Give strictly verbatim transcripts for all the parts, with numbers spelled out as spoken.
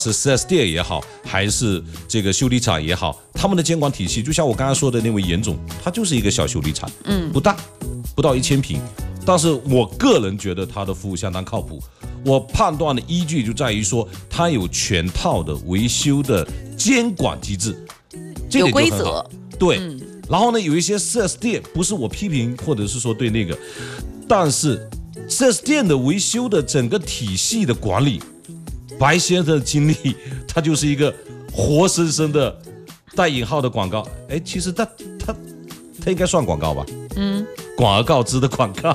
是 四 S 店也好，还是这个修理厂也好，他们的监管体系，就像我刚才说的那位严总，他就是一个小修理厂，嗯，不大，不到一千平，但是我个人觉得他的服务相当靠谱。我判断的依据就在于说，他有全套的维修的监管机制，这个就很好，有规则，对。嗯，然后呢，有一些 四 S 店，不是我批评，或者是说对那个，但是四 S 店的维修的整个体系的管理。白先生的经历，他就是一个活生生的带引号的广告。哎，其实他他他应该算广告吧？嗯，广而告之的广告。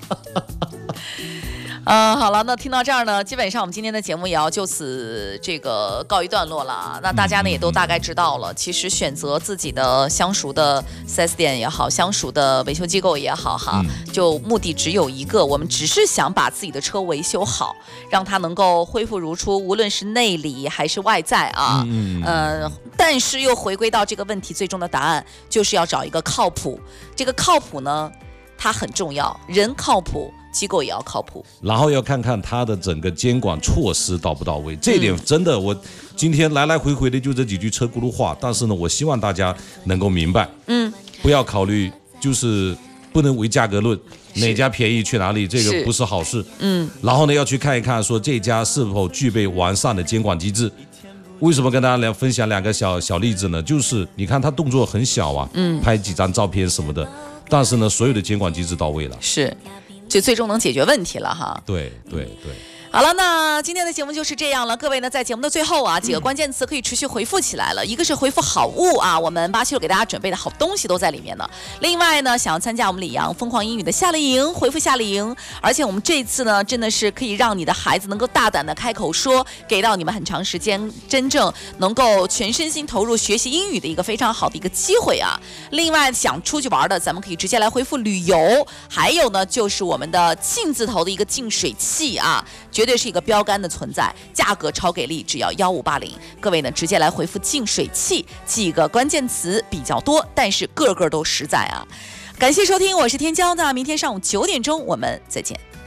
嗯，好了，那听到这儿呢，基本上我们今天的节目也要就此这个告一段落了。那大家呢也都大概知道了，其实选择自己的相熟的 四 S 店也好，相熟的维修机构也好，哈，就目的只有一个，我们只是想把自己的车维修好，让它能够恢复如初，无论是内里还是外在啊。嗯，呃，但是又回归到这个问题，最终的答案就是要找一个靠谱。这个靠谱呢，它很重要，人靠谱。机构也要靠谱， 然后要看看它的整个监管措施到不到位。这一点真的，我今天来来回回的就这几句车轱辘话，但是呢，我希望大家能够明白，嗯，不要考虑就是不能唯价格论，哪家便宜去哪里，这个不是好事。嗯，然后呢，要去看一看说这家是否具备完善的监管机制。为什么跟大家来分享两个小小例子呢？就是你看他动作很小啊，嗯，拍几张照片什么的，但是呢，所有的监管机制到位了。 是。就最终能解决问题了哈。 对对对。 好了，那今天的节目就是这样了。各位呢，在节目的最后啊，几个关键词可以持续回复起来了。一个是回复好物啊，我们巴西路给大家准备的好东西都在里面呢。另外呢，想要参加我们李阳疯狂英语的夏令营，回复夏令营。而且我们这次呢，真的是可以让你的孩子能够大胆的开口说，给到你们很长时间，真正能够全身心投入学习英语的一个非常好的一个机会啊。另外，想出去玩的，咱们可以直接来回复旅游。还有呢，就是我们的沁字头的一个净水器啊。绝对是一个标杆的存在，价格超给力，只要一五八零。各位呢，直接来回复净水器，几个关键词比较多，但是个个都实在啊。感谢收听，我是天骄，那明天上午九点钟我们再见。